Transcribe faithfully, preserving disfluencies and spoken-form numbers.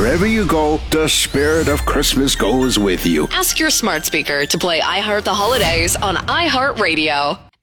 wherever you go, the spirit of Christmas goes with you. Ask your smart speaker to play I Heart the Holidays on iHeartRadio.